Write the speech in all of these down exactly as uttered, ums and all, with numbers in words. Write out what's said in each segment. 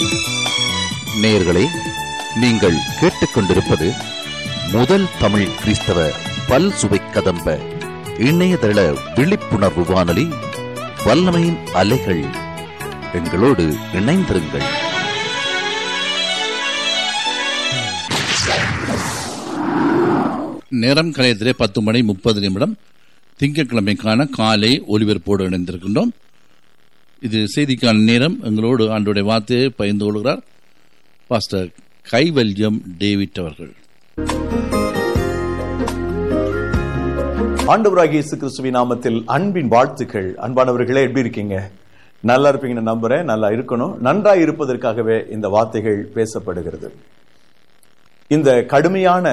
நேயர்களே, நீங்கள் கேட்டுக்கொண்டிருப்பது முதல் தமிழ் கிறிஸ்தவ பல் சுவை கதம்ப இணையதள விழிப்புணர்வு வானொலி வல்லமையின் அலைகள். எங்களோடு இணைந்திருங்கள். நேரம் கலையத்திலே பத்து மணி முப்பது நிமிடம் திங்கட்கிழமைக்கான காலை ஒலிபரப்போடு இணைந்திருக்கின்றோம். இது செய்திக்கான நேரம். எங்களோடு ஆண்டோடைய வார்த்தையை பகிர்ந்து கொள்கிறார் பாஸ்டர் கைவல்யம் டேவிட் அவர்கள். ஆண்டவராகிய இயேசு கிறிஸ்துவின் நாமத்தில் அன்பின் வாழ்த்துக்கள். அன்பானவர்களே, எப்படி இருக்கீங்க? நல்லா இருப்பீங்கன்னு நம்புறேன். நல்லா இருக்கணும். நன்றாய் இருப்பதற்காகவே இந்த வார்த்தைகள் பேசப்படுகிறது. இந்த கடுமையான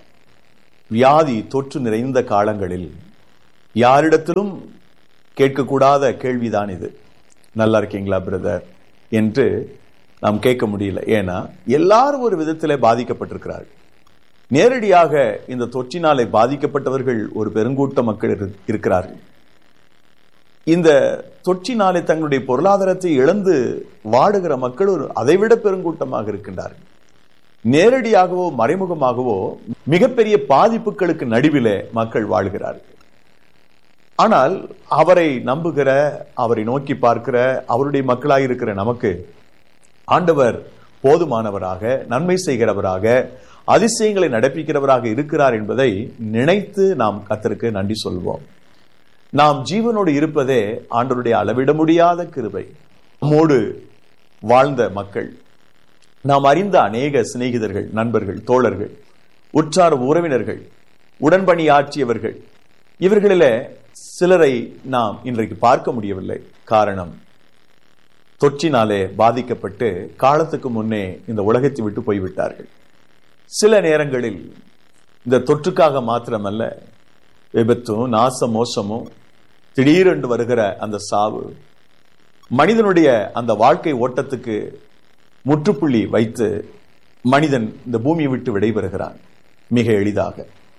வியாதி தொற்று நிறைந்த காலங்களில் யாரிடத்திலும் கேட்கக்கூடாத கேள்விதான் இது. நல்லா இருக்கீங்களா பிரதர் என்று நாம் கேட்க முடியல. ஏன்னா எல்லாரும் ஒரு விதத்திலே பாதிக்கப்பட்டிருக்கிறார்கள். நேரடியாக இந்த தொற்றினாலே பாதிக்கப்பட்டவர்கள் ஒரு பெருங்கூட்ட மக்கள் இருக்கிறார்கள். இந்த தொற்றினாலே தங்களுடைய பொருளாதாரத்தை இழந்து வாடுகிற மக்கள் ஒரு அதைவிட பெருங்கூட்டமாக இருக்கின்றார்கள். நேரடியாகவோ மறைமுகமாகவோ மிகப்பெரிய பாதிப்புகளுக்கு நடுவிலே மக்கள் வாழ்கிறார்கள். ஆனால் அவரை நம்புகிற, அவரை நோக்கி பார்க்கிற, அவருடைய மக்களாக இருக்கிற நமக்கு ஆண்டவர் போதுமானவராக, நன்மை செய்கிறவராக, அதிசயங்களை நடப்பிக்கிறவராக இருக்கிறார் என்பதை நினைத்து நாம் கர்த்தருக்கு நன்றி சொல்வோம். நாம் ஜீவனோடு இருப்பதே ஆண்டவருடைய அளவிட முடியாத கிருபை. நம்மோடு வாழ்ந்த மக்கள், நாம் அறிந்த அநேக சிநேகிதர்கள், நண்பர்கள், தோழர்கள், உற்றார் உறவினர்கள், உடன்பணியாற்றியவர்கள், இவர்களிலே சிலரை நாம் இன்றைக்கு பார்க்க முடியவில்லை. காரணம், தொற்றினாலே பாதிக்கப்பட்டு காலத்துக்கு முன்னே இந்த உலகத்தை விட்டு போய்விட்டார்கள். சில நேரங்களில் இந்த தொற்றுக்காக மாத்திரமல்ல, விபத்தும் நாச மோசமும் திடீரென்று வருகிற அந்த சாவு மனிதனுடைய அந்த வாழ்க்கை ஓட்டத்துக்கு முற்றுப்புள்ளி வைத்து மனிதன் இந்த பூமியை விட்டு விடைபெறுகிறான் மிக எளிதாக.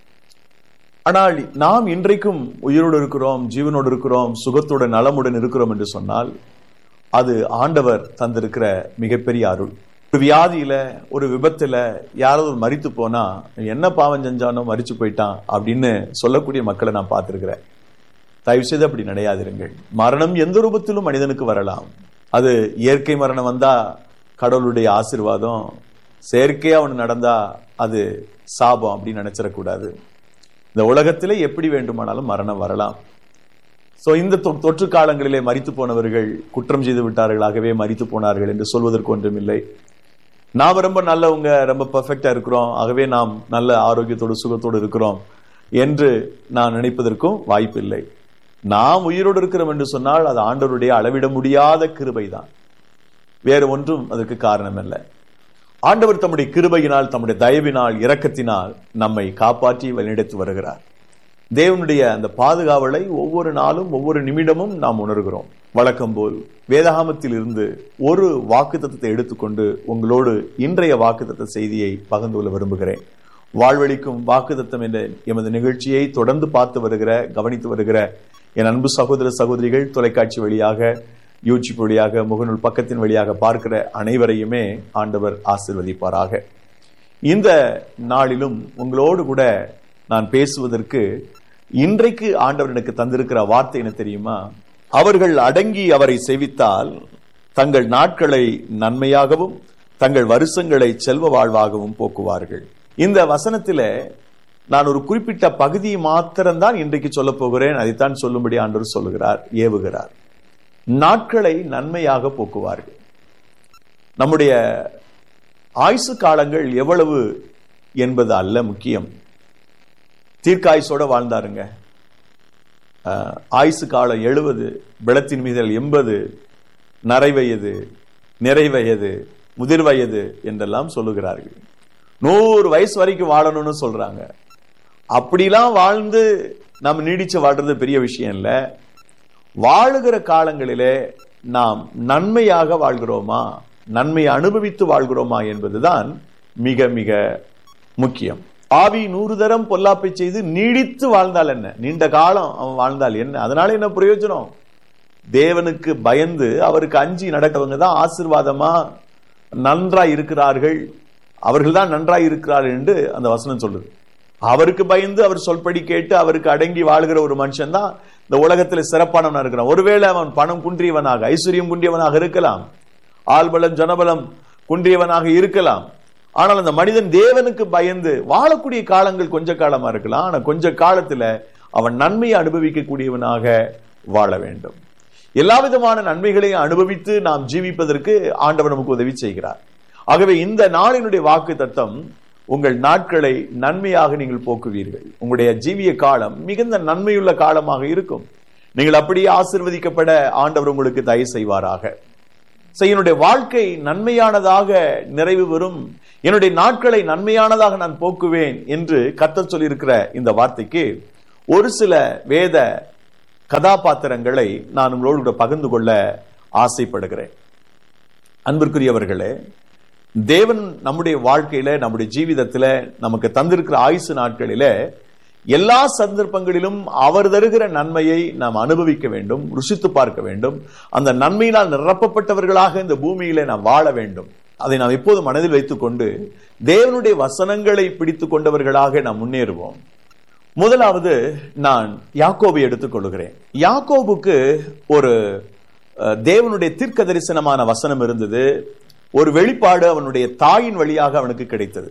ஆனால் நாம் இன்றைக்கும் உயிரோடு இருக்கிறோம், ஜீவனோடு இருக்கிறோம், சுகத்துடன் நலமுடன் இருக்கிறோம் என்று சொன்னால் அது ஆண்டவர் தந்திருக்கிற மிகப்பெரிய அருள். ஒரு வியாதியில, ஒரு விபத்துல யாராவது மரித்து போனா என்ன பாவம் செஞ்சானோ மரிச்சு போயிட்டான் அப்படின்னு சொல்லக்கூடிய மக்களை நான் பார்த்திருக்கிறேன். தயவு செய்து அப்படி நினையாதிருங்கள். மரணம் எந்த ரூபத்திலும் மனிதனுக்கு வரலாம். அது இயற்கை மரணம் வந்தா கடவுளுடைய ஆசீர்வாதம், செயற்கையா ஒன்று நடந்தா அது சாபம் அப்படின்னு நினைச்சிடக்கூடாது. இந்த உலகத்திலே எப்படி வேண்டுமானாலும் மரணம் வரலாம். சோ இந்த தொற்று காலங்களிலே மரித்து போனவர்கள் குற்றம் செய்து விட்டார்களாகவே மரித்து போனார்கள் என்று சொல்வதற்கு ஒன்றுமில்லை. நாம் ரொம்ப நல்லவங்க, ரொம்ப பெர்ஃபெக்டா இருக்கிறோம், ஆகவே நாம் நல்ல ஆரோக்கியத்தோடு சுகத்தோடு இருக்கிறோம் என்று நான் நினைப்பதற்கும் வாய்ப்பில்லை. நாம் உயிரோடு இருக்கிறோம் என்று சொன்னால் அது ஆண்டவருடைய அளவிட முடியாத கிருபை தான், வேறு ஒன்றும் அதற்கு காரணம் அல்ல. ஆண்டவர் தம்முடைய கிருபையினால், தம்முடைய தயவினால், இரக்கத்தினால் நம்மை காப்பாற்றி வழிநடத்தி வருகிறார். தேவனுடைய அந்த பாதுகாவலை ஒவ்வொரு நாளும் ஒவ்வொரு நிமிடமும் நாம் உணர்கிறோம். வழக்கம் போல் வேதாகமத்தில் இருந்து ஒரு வாக்குத்தத்தத்தை எடுத்துக்கொண்டு உங்களோடு இன்றைய வாக்குத்தத்த செய்தியை பகிர்ந்து கொள்ள விரும்புகிறேன். வாழ்வழிக்கும் வாக்குத்தத்தம் என்ற எமது நிகழ்ச்சியை தொடர்ந்து பார்த்து வருகிற, கவனித்து வருகிற என் அன்பு சகோதர சகோதரிகள், தொலைக்காட்சி வழியாக, யூடியூப் வழியாக, முகநூல் பக்கத்தின் வழியாக பார்க்கிற அனைவரையுமே ஆண்டவர் ஆசீர்வதிப்பாராக. இந்த நாளிலும் உங்களோடு கூட நான் பேசுவதற்கு இன்றைக்கு ஆண்டவர் எனக்கு தந்திருக்கிற வார்த்தை என்ன தெரியுமா? அவர்கள் அடங்கி அவரை சேவித்தால் தங்கள் நாட்களை நன்மையாகவும் தங்கள் வருஷங்களை செல்வ வாழ்வாகவும் போக்குவார்கள். இந்த வசனத்தில நான் ஒரு குறிப்பிட்ட பகுதியை மாத்திரம்தான் இன்றைக்கு சொல்ல போகிறேன். அதைத்தான் சொல்லும்படி ஆண்டவர் சொல்லுகிறார், ஏவுகிறார். நாட்களை நன்மையாக போக்குவார்கள். நம்முடைய ஆயுசு காலங்கள் எவ்வளவு என்பது அல்ல முக்கியம். தீர்க்காயுசோட வாழ்ந்தாருங்க. ஆயுசு காலம் எழுபது, பிளத்தின் மீதல் எண்பது, நரைவயது, நிறைவயது, முதிர் வயது என்றெல்லாம் சொல்லுகிறார்கள். நூறு வயசு வரைக்கும் வாழணும்னு சொல்றாங்க. அப்படிலாம் வாழ்ந்து நம்ம நீடிச்சு வாழ்றது பெரிய விஷயம் இல்ல. வாழுகிற காலங்களிலே நாம் நன்மையாக வாழ்கிறோமா, நன்மையை அனுபவித்து வாழ்கிறோமா என்பதுதான் மிக மிக முக்கியம். ஆவி நூறு தரம் பொல்லாப்பை செய்து நீடித்து வாழ்ந்தால் என்ன, நீண்ட காலம் அவன் வாழ்ந்தால் என்ன, அதனால என்ன பிரயோஜனம்? தேவனுக்கு பயந்து அவருக்கு அஞ்சி நடக்கிறவங்க தான் ஆசீர்வாதமா நன்றாய் இருக்கிறார்கள், அவர்கள்தான் நன்றாய் இருக்கிறார்கள் என்று அந்த வசனம் சொல்லுது. அவருக்கு பயந்து அவர் சொல்படி கேட்டு அவருக்கு அடங்கி வாழ்கிற ஒரு மனுஷன் தான் இந்த உலகத்தில் சிறப்பானவனா இருக்கிறான். ஒருவேளை அவன் பணம் குன்றியவனாக, ஐஸ்வர்யம் குன்றியவனாக இருக்கலாம், ஆள்பலம் ஜனபலம் குன்றியவனாக இருக்கலாம். ஆனால் அந்த மனிதன் தேவனுக்கு பயந்து வாழக்கூடிய காலங்கள் கொஞ்ச காலமா இருக்கலாம். ஆனா கொஞ்ச காலத்துல அவன் நன்மையை அனுபவிக்கக்கூடியவனாக வாழ வேண்டும். எல்லா விதமான நன்மைகளையும் அனுபவித்து நாம் ஜீவிப்பதற்கு ஆண்டவர் நமக்கு உதவி செய்கிறார். ஆகவே இந்த நாளினுடைய வாக்கு தத்தம், உங்கள் நாட்களை நன்மையாக நீங்கள் போக்குவீர்கள். உங்களுடைய ஜீவிய காலம் மிகுந்த நன்மையுள்ள காலமாக இருக்கும். நீங்கள் அப்படியே ஆசீர்வதிக்கப்பட ஆண்டவர் உங்களுக்கு தயவு செய்வாராக. என்னுடைய வாழ்க்கை நன்மையானதாக நிறைவு பெறும், என்னுடைய நாட்களை நன்மையானதாக நான் போக்குவேன் என்று கர்த்தர் சொல்லியிருக்கிற இந்த வார்த்தைக்கு ஒரு சில வேத கதாபாத்திரங்களை நான் உங்களோடு கூட பகிர்ந்து கொள்ள ஆசைப்படுகிறேன். அன்பிற்குரியவர்களே, தேவன் நம்முடைய வாழ்க்கையில, நம்முடைய ஜீவிதத்துல நமக்கு தந்திருக்கிற ஆயுசு நாட்களில எல்லா சந்தர்ப்பங்களிலும் அவர் தருகிற நன்மையை நாம் அனுபவிக்க வேண்டும், ருசித்து பார்க்க வேண்டும். அந்த நன்மையினால் நிரப்பப்பட்டவர்களாக இந்த பூமியில நாம் வாழ வேண்டும். அதை நாம் எப்போது மனதில் வைத்துக் கொண்டு தேவனுடைய வசனங்களை பிடித்துக் கொண்டவர்களாக நாம் முன்னேறுவோம். முதலாவது நான் யாக்கோபை எடுத்துக் கொள்கிறேன். யாக்கோபுக்கு ஒரு தேவனுடைய தீர்க்க தரிசனமான வசனம் இருந்தது. ஒரு வெளிப்பாடு அவனுடைய தாயின் வழியாக அவனுக்கு கிடைத்தது.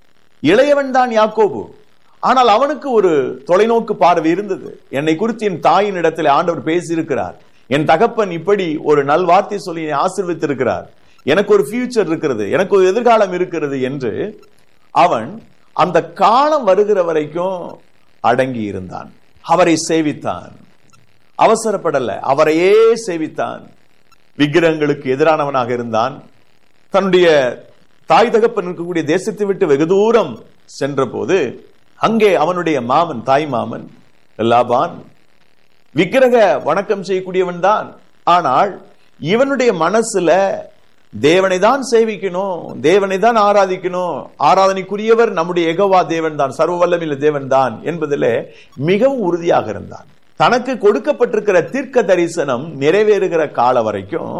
இளையவன் தான் யாக்கோபு. ஆனால் அவனுக்கு ஒரு தொலைநோக்கு பார்வை இருந்தது. என்னை குறித்து என் தாயின் இடத்தில் ஆண்டவர் பேசியிருக்கிறார், என் தகப்பன் இப்படி ஒரு நல் வார்த்தை சொல்லி ஆசீர்வதித்திருக்கிறார், எனக்கு ஒரு ஃபியூச்சர் இருக்கிறது, எனக்கு ஒரு எதிர்காலம் இருக்கிறது என்று அவன் அந்த காலம் வருகிற வரைக்கும் அடங்கி இருந்தான். அவரை சேவித்தான், அவசரப்படல, அவரையே சேவித்தான். விக்கிரகங்களுக்கு எதிரானவனாக இருந்தான். தன்னுடைய தாய் தகப்பன் இருக்கக்கூடிய தேசத்தை விட்டு வெகு தூரம் சென்ற போது அங்கே அவனுடைய மாமன், தாய் மாமன் லாபான் விக்கிரக வணக்கம் செய்யக்கூடியவன் தான். ஆனால் இவனுடைய மனசுல தேவனை தான் சேவிக்கணும், தேவனை தான் ஆராதிக்கணும், ஆராதனைக்குரியவர் நம்முடைய யெகோவா தேவன் தான், சர்வ வல்லமையுள்ள தேவன் தான் என்பதிலே மிகவும் உறுதியாக இருந்தான். தனக்கு கொடுக்கப்பட்டிருக்கிற தீர்க்க தரிசனம் நிறைவேறுகிற கால வரைக்கும்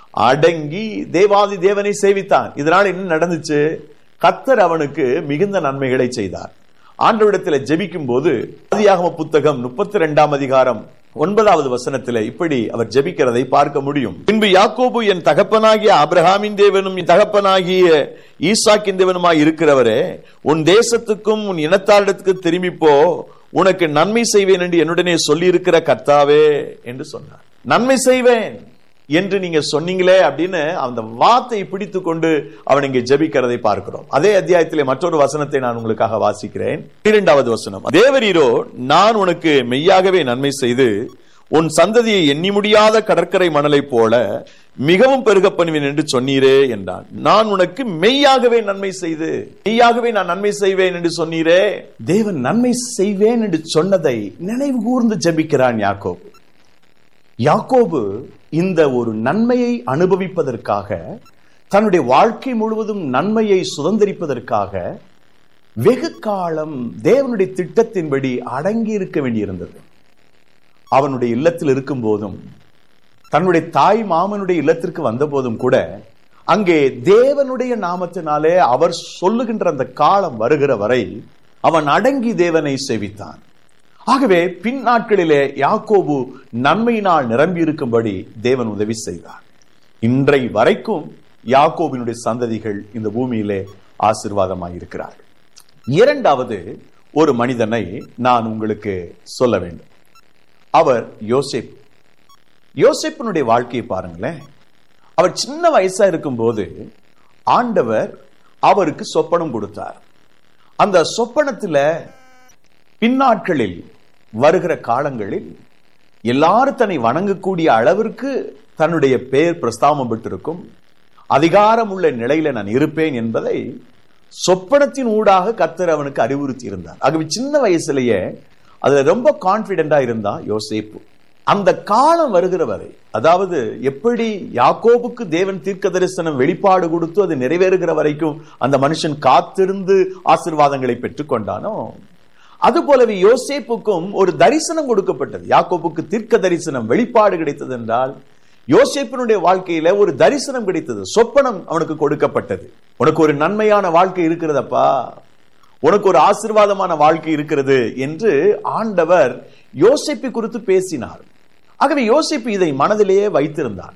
அடங்கி தேவாதி தேவனை சேவித்தான். இதனால் என்ன நடந்துச்சு? கர்த்தர் அவனுக்கு மிகுந்த நன்மைகளை செய்தார். ஆண்டவரிடத்தில் ஜெபிக்கும் போது ஆதியாகம புத்தகம் முப்பத்தி இரண்டாம் அதிகாரம் ஒன்பதாவது வசனத்தில் இப்படி அவர் ஜெபிக்கிறதை பார்க்க முடியும். பின்பு யாக்கோபு, என் தகப்பனாகிய ஆபிரகாமின் தேவனும் என் தகப்பனாகிய ஈசாக்கின் தேவனுமாய் இருக்கிறவரே, உன் தேசத்துக்கும் உன் இனத்தாரிடத்துக்கு திரும்பி போ, உனக்கு நன்மை செய்வேன் என்று என்னுடனே சொல்லி இருக்கிற கர்த்தாவே என்று சொன்னார். நன்மை செய்வேன் என்று நீங்க சொன்னீங்களே அப்படின்னு அந்த வார்த்தையை பிடித்து கொண்டு அவன் இங்கே ஜெபிக்கிறதை பார்க்கிறோம். அதே அத்தியாயத்திலே மற்றொரு வசனத்தை நான் உங்களுக்காக வாசிக்கிறேன். இரண்டாவது வசனம், தேவரீரோ, நான் உனக்கு மெய்யாகவே நன்மை செய்து உன் சந்ததியை எண்ணி முடியாத கடற்கரை மணலை போல மிகவும் பெருக பண்ணுவேன் என்று சொன்னீரே என்றான். நான் உனக்கு மெய்யாகவே நன்மை செய்து, மெய்யாகவே நான் நன்மை செய்வேன் என்று சொன்னீரே. தேவன் நன்மை செய்வேன் என்று சொன்னதை நினைவு கூர்ந்து ஜெபிக்கிறான் யாக்கோபு. யாக்கோபு இந்த ஒரு நன்மையை அனுபவிப்பதற்காக, தன்னுடைய வாழ்க்கை முழுவதும் நன்மையை சுதந்திரிப்பதற்காக வெகு காலம் தேவனுடைய திட்டத்தின்படி அடங்கி இருக்க வேண்டியிருந்தது. அவனுடைய இல்லத்தில் இருக்கும் போதும், தன்னுடைய தாய் மாமனுடைய இல்லத்திற்கு வந்த போதும் கூட அங்கே தேவனுடைய நாமத்தினாலே அவர் சொல்லுகின்ற அந்த காலம் வருகிற வரை அவன் அடங்கி தேவனை சேவித்தான். ஆகவே பின் நாட்களிலே யாக்கோபு நன்மையினால் நிரம்பி இருக்கும்படி தேவன் உதவி செய்தார். இன்றை வரைக்கும் யாக்கோபினுடைய சந்ததிகள் இந்த பூமியிலே ஆசீர்வாதமாய் இருக்கிறார்கள். இரண்டாவது ஒரு மனிதனை நான் உங்களுக்கு சொல்ல வேண்டும். அவர் யோசேப்பு. யோசேப்பினுடைய வாழ்க்கையை பாருங்களேன். அவர் சின்ன வயசா இருக்கும் போது ஆண்டவர் அவருக்கு சொப்பனம் கொடுத்தார். அந்த சொப்பனத்துல பின்னாட்களில் வருகிற காலங்களில் எல்லாரும் தன்னை வணங்கக்கூடிய அளவிற்கு தன்னுடைய பெயர் பிரஸ்தாபம் பெற்றிருக்கும், அதிகாரம் உள்ள நிலையில நான் இருப்பேன் என்பதை சொப்பனத்தின் ஊடாக கர்த்தர் அவனுக்கு அறிவுறுத்தி இருந்தார். ஆகவே சின்ன வயசுலயே அதுல ரொம்ப கான்பிடென்டா இருந்தா யோசேப்பு. அந்த காலம் வருகிற வரை, அதாவது எப்படி யாக்கோபுக்கு தேவன் தீர்க்க தரிசனம் வெளிப்பாடு கொடுத்து அது நிறைவேறுகிற வரைக்கும் அந்த மனுஷன் காத்திருந்து ஆசீர்வாதங்களை பெற்றுக் கொண்டானோ, அது போலவே யோசேப்புக்கும் ஒரு தரிசனம் கொடுக்கப்பட்டது. யாக்கோபுக்கு தீர்க்க தரிசனம் வெளிப்பாடு கிடைத்தது என்றால் யோசேப்பினுடைய வாழ்க்கையில ஒரு தரிசனம் கிடைத்தது, சொப்பனம் அவனுக்கு கொடுக்கப்பட்டது. உனக்கு ஒரு நன்மையான வாழ்க்கை இருக்கிறதப்பா, உனக்கு ஒரு ஆசீர்வாதமான வாழ்க்கை இருக்கிறது என்று ஆண்டவர் யோசேப்பை குறித்து பேசினார். ஆகவே யோசேப்பு இதை மனதிலேயே வைத்திருந்தான்.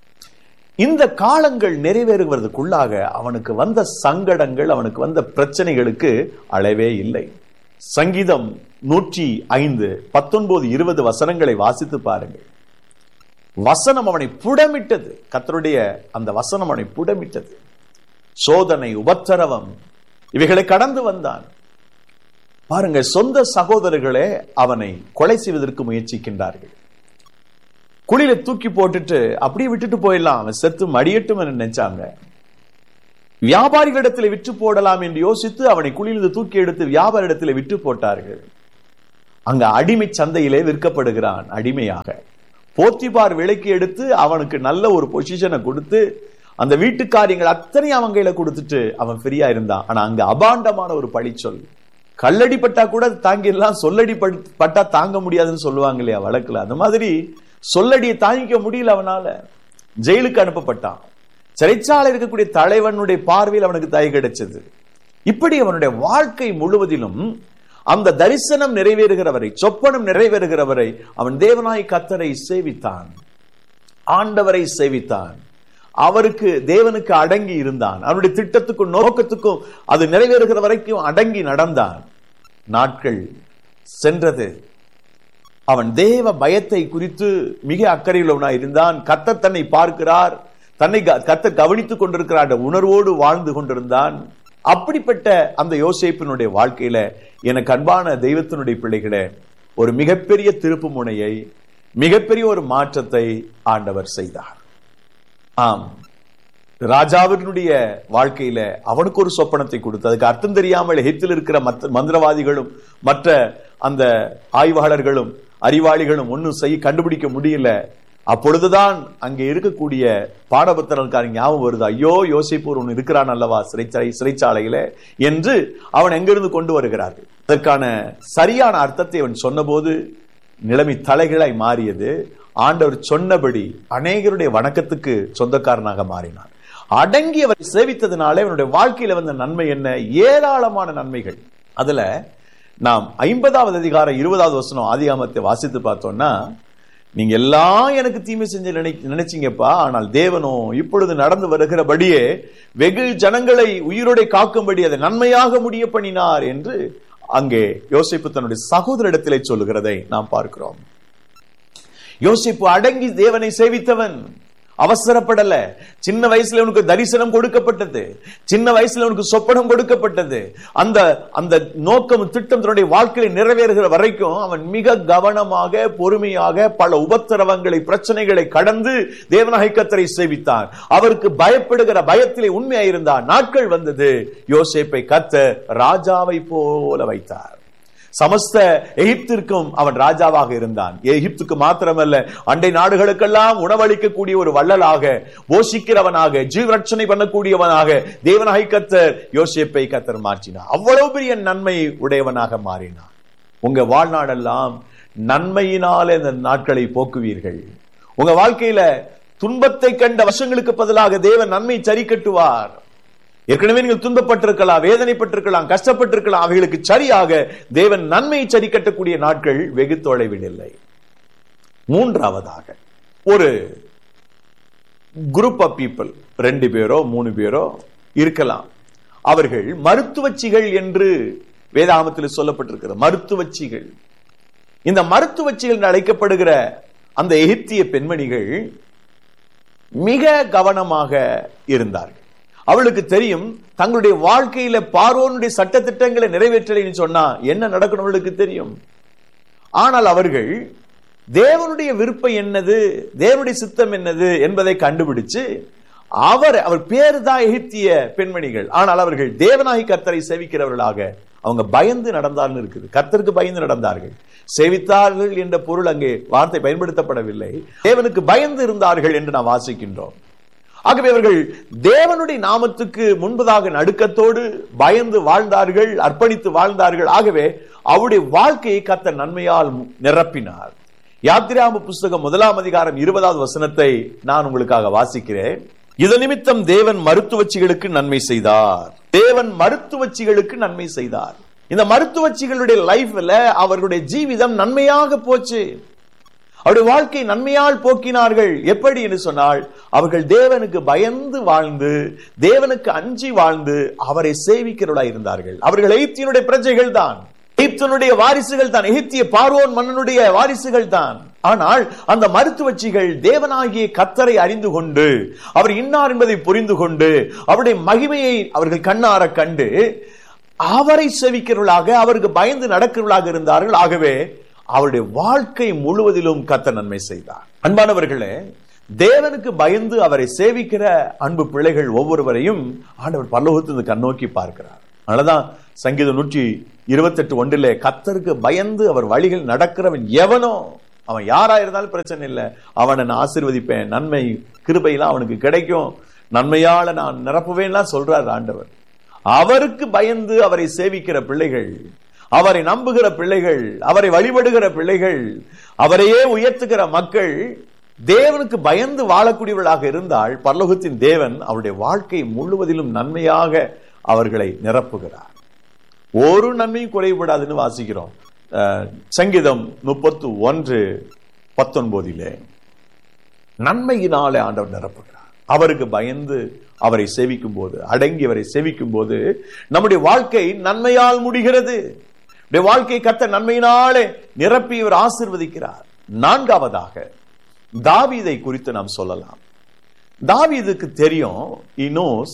இந்த காலங்கள் நிறைவேறுவதற்குள்ளாக அவனுக்கு வந்த சங்கடங்கள், அவனுக்கு வந்த பிரச்சனைகளுக்கு அளவே இல்லை. சங்கீதம் நூற்றி ஐந்து பத்தொன்பது இருபது வசனங்களை வாசித்து பாருங்கள். வசனம் அவனை புடமிட்டது. கர்த்தருடைய அந்த வசனம் அவனை புடமிட்டது. சோதனை, உபத்திரவம் இவைகளை கடந்து வந்தான். பாருங்க, சொந்த சகோதரர்களே அவனை கொலை செய்வதற்கு முயற்சிக்கின்றார்கள். குழியில தூக்கி போட்டுட்டு அப்படியே விட்டுட்டு போயிடலாம், அவன் செத்து மடியட்டும் என்று நினைச்சாங்க. வியாபாரிகளிடத்தில் விற்று போடலாம் என்று யோசித்து அவனை குழியிலிருந்து தூக்கி எடுத்து வியாபாரிடத்தில் விற்று போட்டார்கள். அங்க அடிமை சந்தையிலே விற்கப்படுகிறான் அடிமையாக. போத்திபார் விலைக்கு எடுத்து அவனுக்கு நல்ல ஒரு பொசிஷனை கொடுத்து அந்த வீட்டு காரியங்கள் அத்தனை அவன் கையில கொடுத்துட்டு அவன் ஃப்ரீயா இருந்தான். ஆனா அங்க அபாண்டமான ஒரு பழி சொல். கல்லடி பட்டா கூட தாங்கிடலாம், சொல்லடி பட்டா தாங்க முடியாதுன்னு சொல்லுவாங்க இல்லையா வழக்குல, அந்த மாதிரி சொல்லடியை தாங்கிக்க முடியல. அவனால ஜெயிலுக்கு அனுப்பப்பட்டான். சிறைச்சாலை இருக்கக்கூடிய தலைவனுடைய பார்வையில் அவனுக்கு தயை கிடைச்சது. இப்படி அவனுடைய வாழ்க்கை முழுவதிலும் அந்த தரிசனம் நிறைவேறுகிறவரை, சொப்பனம் நிறைவேறுகிறவரை அவன் தேவனாய் கர்த்தரை சேவித்தான், ஆண்டவரை சேவித்தான். அவருக்கு தேவனுக்கு அடங்கி இருந்தான். அவனுடைய திட்டத்துக்கும் நோக்கத்துக்கும் அது நிறைவேறுகிற வரைக்கும் அடங்கி நடந்தான். நாட்கள் சென்றது. அவன் தேவ பயத்தை குறித்து மிக அக்கறையுள்ளவனாய் இருந்தான். கர்த்தர் தன்னை பார்க்கிறார், தன்னை கர்த்தர் கவனித்துக் கொண்டிருக்கிறார் உணர்வோடு வாழ்ந்து கொண்டிருந்தான். அப்படிப்பட்ட அந்த யோசேப்பினுடைய வாழ்க்கையில எனக்கு அன்பான தெய்வத்தினுடைய பிள்ளைகளே, ஒரு மிகப்பெரிய திருப்பு முனையை, மிகப்பெரிய ஒரு மாற்றத்தை ஆண்டவர் செய்தார். ஆம், ராஜாவினுடைய வாழ்க்கையில அவனுக்கு ஒரு சொப்பனத்தை கொடுத்து, அதுக்கு அர்த்தம் தெரியாமல் எகிப்தில் இருக்கிற மற்ற மந்திரவாதிகளும் மற்ற அந்த ஆய்வாளர்களும் அறிவாளிகளும் ஒன்னும் செய்ய கண்டுபிடிக்க முடியல. அப்பொழுதுதான் அங்கே இருக்கக்கூடிய பாடபத்திரக்காரன் ஞாபகம் வருது, ஐயோ யோசேப்பு ஒன்று இருக்கிறான் அல்லவா சிறைச்சாலை சிறைச்சாலையில என்று அவன் எங்கிருந்து கொண்டு வருகிறார்கள். அதற்கான சரியான அர்த்தத்தை அவன் சொன்னபோது நிலைமை தலைகளாய் மாறியது. ஆண்டவர் சொன்னபடி அநேகருடைய வணக்கத்துக்கு சொந்தக்காரனாக மாறினார். அடங்கி அவரை சேவித்ததுனாலே அவனுடைய வாழ்க்கையில வந்த நன்மை என்ன? ஏராளமான நன்மைகள். அதுல நாம் ஐம்பதாவது அதிகாரம் இருபதாவது வசனம் ஆதியாகமத்தை வாசித்து பார்த்தோம்னா, நீங்க எல்லாம் எனக்கு தீமை செஞ்சு நினை நினைச்சீங்கப்பா ஆனால் தேவனோ இப்பொழுது நடந்து வருகிறபடியே வெகு ஜனங்களை உயிரோட காக்கும்படி அதை நன்மையாக முடிய பண்ணினார் என்று அங்கே யோசேப்பு தன்னுடைய சகோதரிடத்திலே சொல்லுகிறதை நாம் பார்க்கிறோம். யோசேப்பு அடங்கி தேவனை சேவித்தவன், அவசரப்படல. சின்ன வயசுல உனக்கு தரிசனம் கொடுக்கப்பட்டது, சின்ன வயசுல உனக்கு சொப்பனம் கொடுக்கப்பட்டது. அந்த அந்த நோக்கம் திட்டம் தன்னுடைய வாழ்க்கையை நிறைவேறுகிற வரைக்கும் அவன் மிக கவனமாக பொறுமையாக பல உபத்திரவங்களை பிரச்சனைகளை கடந்து தேவனாகிய கர்த்தரை சேவித்தான். அவருக்கு பயப்படுகிற பயத்திலே உண்மையாயிருந்தான். நாட்கள் வந்தது, யோசேப்பை கர்த்தர் ராஜாவை போல வைத்தார். சமஸ்த எகிப்திற்கும் அவன் ராஜாவாக இருந்தான். எகிப்துக்கு மாத்திரமல்ல, அண்டை நாடுகளுக்கெல்லாம் உணவளிக்கக்கூடிய ஒரு வள்ளலாக, போஷிக்கிறவனாக, ஜீவரட்சணை பண்ணக்கூடியவனாக தேவனாகிய கர்த்தர் யோசேப்பை கர்த்தர் மாற்றினார். அவ்வளவு பெரிய நன்மை உடையவனாக மாறினான். உங்க வாழ்நாளெல்லாம் நன்மையினாலே இந்த நாட்களை போக்குவீர்கள். உங்க வாழ்க்கையில துன்பத்தை கண்ட வருஷங்களுக்கு பதிலாக தேவன் நன்மை சரி கட்டுவார். ஏற்கனவே நீங்கள் துன்பப்பட்டிருக்கலாம், வேதனைப்பட்டிருக்கலாம், கஷ்டப்பட்டிருக்கலாம். அவைகளுக்கு சரியாக தேவன் நன்மையை சரி கட்டக்கூடிய நாட்கள் வெகு தொலைவில் இல்லை. மூன்றாவதாக ஒரு குரூப் ஆஃப் பீப்புள், ரெண்டு பேரோ மூணு பேரோ இருக்கலாம். அவர்கள் மருத்துவச்சிகள் என்று வேதாகமத்தில் சொல்லப்பட்டிருக்கிறது. மருத்துவச்சிகள். இந்த மருத்துவச்சிகள் என்று அழைக்கப்படுகிற அந்த எகிப்திய பெண்மணிகள் மிக கவனமாக இருந்தார்கள். அவளுக்கு தெரியும் தங்களுடைய வாழ்க்கையில பார்வோனுடைய சட்ட திட்டங்களை நிறைவேற்றலைன்னு சொன்னா என்ன நடக்கணும் அவளுக்கு தெரியும். ஆனால் அவர்கள் தேவனுடைய விருப்பம் என்னது, தேவனுடைய சித்தம் என்னது என்பதை கண்டுபிடிச்சு அவர் அவர் பேரு தான் எகிப்திய பெண்மணிகள், ஆனால் அவர்கள் தேவனாகிய கர்த்தரை சேவிக்கிறவர்களாக அவங்க பயந்து நடந்தார்கள் இருக்குது. கர்த்தருக்கு பயந்து நடந்தார்கள். சேவித்தார்கள் என்ற பொருள் அங்கே வார்த்தை பயன்படுத்தப்படவில்லை. தேவனுக்கு பயந்து இருந்தார்கள் என்று நாம் வாசிக்கின்றோம். ஆகவே அவர்கள் தேவனுடைய நாமத்துக்கு முன்பதாக நடுக்கத்தோடு பயந்து வாழ்ந்தார்கள், அர்ப்பணித்து வாழ்ந்தார்கள். ஆகவே அவருடைய வாழ்க்கையை கர்த்தர் நன்மையால் நிரப்பினார். யாத்திராகம புஸ்தகம் முதலாம் அதிகாரம் இருபதாவது வசனத்தை நான் உங்களுக்காக வாசிக்கிறேன். இது நிமித்தம் தேவன் மருத்துவச்சிகளுக்கு நன்மை செய்தார். தேவன் மருத்துவச்சிகளுக்கு நன்மை செய்தார். இந்த மருத்துவச்சிகளுடைய லைஃப்ல அவர்களுடைய ஜீவிதம் நன்மையாக போச்சு. அவருடைய வாழ்க்கை நன்மையால் போக்கினார்கள். எப்படி என்று சொன்னால், அவர்கள் தேவனுக்கு பயந்து வாழ்ந்து, தேவனுக்கு அஞ்சி வாழ்ந்து அவரை சேவிக்கிறவர்களாய் இருந்தார்கள். அவர்கள் எகிப்தினுடைய பிரஜைகள் தான், எகிப்தினுடைய வாரிசுகள் தான், எகிப்திய பார்வோன் மன்னனுடைய வாரிசுகள் தான். ஆனால் அந்த மருத்துவச்சிகள் தேவனாகிய கர்த்தரை அறிந்து கொண்டு, அவர் இன்னார் என்பதை புரிந்து கொண்டு, அவருடைய மகிமையை அவர்கள் கண்ணார கண்டு அவரை சேவிக்கிறவர்களாக, அவருக்கு பயந்து நடக்கிறவர்களாக இருந்தார்கள். ஆகவே அவருடைய வாழ்க்கை முழுவதிலும் கர்த்தர் நன்மை செய்தார். அன்பானவர்களே, தேவனுக்கு பயந்து அவரை சேவிக்கிற அன்பு பிள்ளைகள் ஒவ்வொருவரையும் ஆண்டவர் பரலோகத்திலிருந்து கண்ணோக்கி பார்க்கிறார். அதனாலதான் சங்கீதம் நூற்றி இருபத்தி எட்டு ஒன்றிலே, கர்த்தருக்கு பயந்து அவர் வழிகள் நடக்கிறவன் எவனோ, அவன் யாரா இருந்தாலும் பிரச்சனை இல்லை, அவனை நான் ஆசீர்வதிப்பேன், நன்மை கிருபையெல்லாம் அவனுக்கு கிடைக்கும், நன்மையால நான் நிரப்புவேன்லாம் சொல்றார் ஆண்டவர். அவருக்கு பயந்து அவரை சேவிக்கிற பிள்ளைகள், அவரை நம்புகிற பிள்ளைகள், அவரை வழிபடுகிற பிள்ளைகள், அவரையே உயர்த்துகிற மக்கள் தேவனுக்கு பயந்து வாழக்கூடியவர்களாக இருந்தால் பரலோகத்தின் தேவன் அவருடைய வாழ்க்கை முழுவதிலும் நன்மையாக அவர்களை நிரப்புகிறார். ஒரு நன்மையும் குறைபடாதுன்னு வாசிக்கிறோம். சங்கீதம் முப்பத்தி ஒன்று பத்தொன்பதிலே நன்மையினாலே ஆண்டவர் நிரப்புகிறார். அவருக்கு பயந்து அவரை சேவிக்கும் போது, அடங்கி அவரை சேவிக்கும் போது நம்முடைய வாழ்க்கை நன்மையால் முடிகிறது. வாழ்க்கை கர்த்தர் நன்மையினாலே நிரப்பி இவர் ஆசீர்வதிக்கிறார். நான்காவதாக தாவீதை குறித்து நாம் சொல்லலாம். தாவீதுக்கு தெரியும், he knows,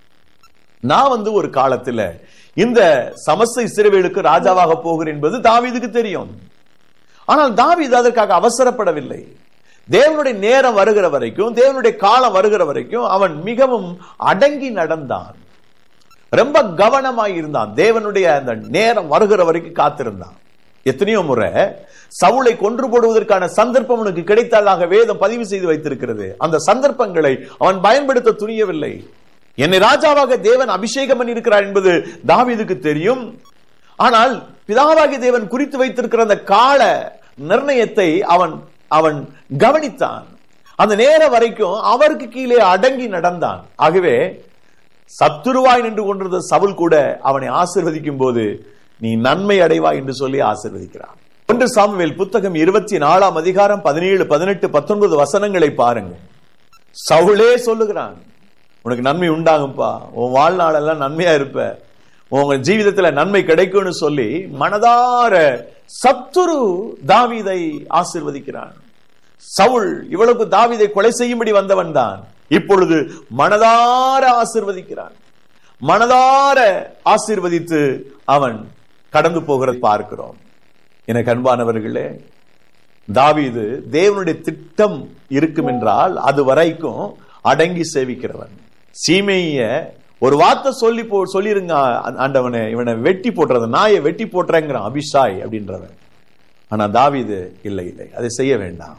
நான் வந்து ஒரு காலத்துல இந்த சமஸ்த இஸ்ரவேலுக்கு ராஜாவாக போகிறேன் என்பது தாவீதுக்கு தெரியும். ஆனால் தாவீது அதற்காக அவசரப்படவில்லை. தேவனுடைய நேரம் வருகிற வரைக்கும், தேவனுடைய காலம் வருகிற வரைக்கும் அவன் மிகவும் அடங்கி நடந்தான், ரொம்ப கவனமாய் இருந்தான். தேவனுடைய அந்த நேரம் வருகிற வரைக்கும் காத்திருந்தான். எத்தனையோ முறை சவுலை கொன்று போடுவதற்கான சந்தர்ப்பம் அவனுக்கு கிடைத்ததாக வேதம் பதிவு செய்து வைத்திருக்கிறது. அந்த சந்தர்ப்பங்களை அவன் பயன்படுத்த துணியவில்லை. என்னை ராஜாவாக தேவன் அபிஷேகம் பண்ணி இருக்கிறார் என்பது தாவீதுக்கு தெரியும். ஆனால் பிதாவாகிய தேவன் குறித்து வைத்திருக்கிற அந்த கால நிர்ணயத்தை அவன் அவன் கவனித்தான். அந்த நேரம் வரைக்கும் அவருக்கு கீழே அடங்கி நடந்தான். ஆகவே சத்துருவாய் நின்று கொண்டிருந்த சவுல் கூட அவனை ஆசீர்வதிக்கும் போது நீ நன்மை அடைவாய் என்று சொல்லி ஆசீர்வதிக்கிறான். ஒன்று சாமுவேல் புத்தகம் இருபத்தி நாலாம் அதிகாரம் பதினேழு பதினெட்டு பத்தொன்பது வசனங்களை பாருங்க. சவுலே சொல்லுகிறான், உனக்கு நன்மை உண்டாகும்பா, உன் வாழ்நாளெல்லாம் நன்மையா இருப்ப, உங்க ஜீவிதத்துல நன்மை கிடைக்கும்னு சொல்லி மனதார சத்துரு தாவீதை ஆசீர்வதிக்கிறான். சவுல் இவ்வளவு தாவீதை கொலை செய்யும்படி வந்தவன் தான், இப்பொழுது மனதார ஆசீர்வதிக்கிறான். மனதார ஆசீர்வதித்து அவன் கடந்து போகிறதை பார்க்கிறோம். எனக்கு அன்பானவர்களே, தாவீது தேவனுடைய திட்டம் இருக்கும் என்றால் அது வரைக்கும் அடங்கி சேவிக்கிறவன். சீமைய ஒரு வார்த்தை சொல்லி போ சொல்லிருங்க ஆண்டவனே, இவனை வெட்டி போட்டுறது, நாயை வெட்டி போட்டுறேங்கிறான் அபிஷாய் அப்படின்றவன். ஆனா தாவீது இல்லை இல்லை, அதை செய்ய வேண்டாம்.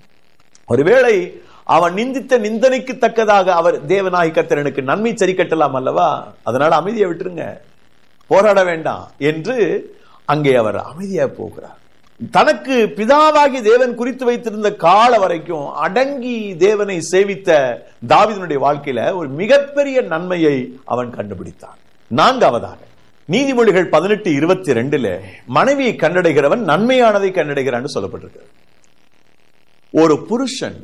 ஒருவேளை அவன் நிந்தித்த நிந்தனைக்கு தக்கதாக அவர் தேவனாகி கர்த்தர் எனக்கு நன்மை சரி கட்டலாம் அல்லவா, அதனால அமைதியை விட்டுருங்க, போராட வேண்டாம் என்று அங்கே அவர் அமைதியா போகிறார். தனக்கு பிதாவாகி தேவன் குறித்து வைத்திருந்த கால வரைக்கும் அடங்கி தேவனை சேவித்த தாவீதுனுடைய வாழ்க்கையில ஒரு மிகப்பெரிய நன்மையை அவன் கண்டுபிடித்தான். நான்காவதாக நீதிமொழிகள் பதினெட்டு இருபத்தி ரெண்டுல மனைவியை கண்டடைகிறவன் நன்மையானதை கண்டடைகிறான் சொல்லப்பட்டிருக்கு. ஒரு புருஷன்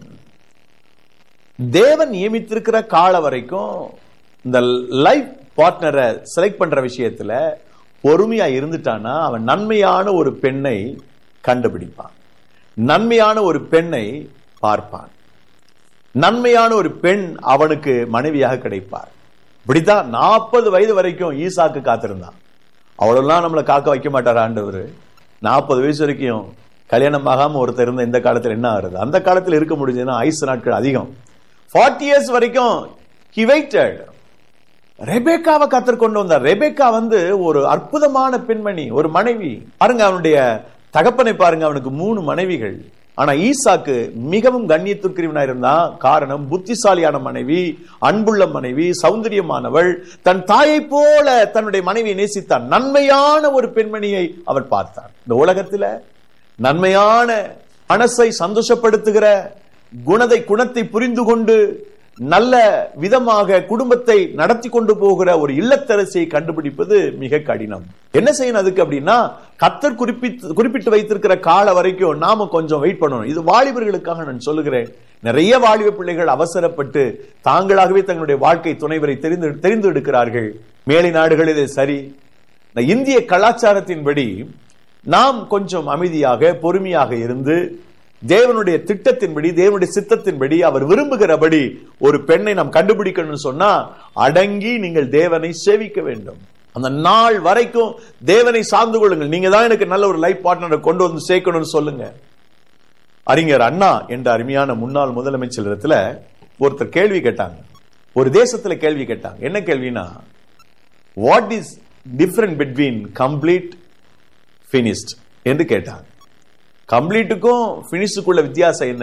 தேவன் நியமித்திருக்கிற கால வரைக்கும் இந்த லைஃப் பார்ட்னரை செலக்ட் பண்ற விஷயத்துல பொறுமையா இருந்துட்டானா அவன் நன்மையான ஒரு பெண்ணை கண்டுபிடிப்பான், நன்மையான ஒரு பெண்ணை பார்ப்பான், நன்மையான ஒரு பெண் அவனுக்கு மனைவியாக கிடைப்பார். இப்படித்தான் நாற்பது வயது வரைக்கும் ஈசாக்கு காத்திருந்தான். அவ்வளவுலாம் நம்மளை காக்க வைக்க மாட்டார் ஆண்டவர். நாற்பது வயசு வரைக்கும் கல்யாணம் ஆகாம ஒருத்தர் இருந்த இந்த காலத்தில் என்ன ஆகுறது? அந்த காலத்தில் இருக்க முடிஞ்சதுன்னா ஐந்து நாட்கள் அதிகம். நாற்பது இயர்ஸ் வரைக்கும் he waited. ரெபேக்காவை கத்தர் கொண்டு வந்தார். ரெபேக்கா வந்து ஒரு அற்புதமான பெண்மணி, ஒரு மனைவி. பாருங்க, அவனுடைய தகப்பனை பாருங்க, அவனுக்கு மூணு மனைவிகள். ஆனா ஈசாக்கு மிகவும் கண்ணியத்திற்குரியவனா இருந்தான். காரணம், புத்திசாலியான மனைவி, அன்புள்ள மனைவி, சௌந்தரியமானவள், தன் தாயை போல தன்னுடைய மனைவியை நேசித்தான். நன்மையான ஒரு பெண்மணியை அவர் பார்த்தார். இந்த உலகத்துல நன்மையான மனசை சந்தோஷப்படுத்துகிற குணத்தை குணத்தை புரிந்து கொண்டு நல்ல விதமாக குடும்பத்தை நடத்தி கொண்டு போகிற ஒரு இல்லத்தரசியை கண்டுபிடிப்பது மிக கடினம். என்ன செய்யணும் அதுக்கு அப்படின்னா, கர்த்தர் குறிப்பிட்டு குறிப்பிட்டு வைத்திருக்கிற கால வரைக்கும் நாம கொஞ்சம் வெயிட் பண்ணணும். இது வாலிபர்களுக்காக நான் சொல்லுகிறேன். நிறைய வாலிப பிள்ளைகள் அவசரப்பட்டு தாங்களாகவே தங்களுடைய வாழ்க்கை துணைவரை தெரிந்து தெரிந்து எடுக்கிறார்கள். மேலை நாடுகளிலே சரி, இந்திய கலாச்சாரத்தின்படி நாம் கொஞ்சம் அமைதியாக பொறுமையாக இருந்து தேவனுடைய திட்டத்தின்படி தேவனுடைய சித்தத்தின்படி அவர் விரும்புகிறபடி ஒரு பெண்ணை நாம் கண்டுபிடிக்கணும்னு சொன்னா அடங்கி நீங்கள் தேவனை சேவிக்க வேண்டும். அந்த நாள் வரைக்கும் தேவனை சார்ந்து கொள்ளுங்கள். நீங்க தான் எனக்கு நல்ல ஒரு லைஃப் பார்ட்னரை கொண்டு வந்து சேர்க்கணும்னு சொல்லுங்க. அறிஞர் அண்ணா என்ற அருமையான முன்னாள் முதலமைச்சரிடத்துல ஒருத்தர் கேள்வி கேட்டாங்க. ஒரு தேசத்துல கேள்வி கேட்டாங்க. என்ன கேள்வினா, what is different between complete finished என்று கேட்டாங்க. கம்ப்ளீட்டுக்கும் பினிஷுக்குள்ள வித்தியாசம் என்ன?